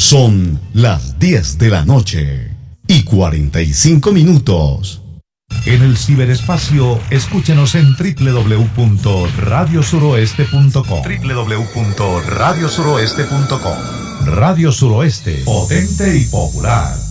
Son las 10 de la noche y 45 minutos. En el ciberespacio, escúchenos en www.radiosuroeste.com. www.radiosuroeste.com. Radio Suroeste, potente y popular.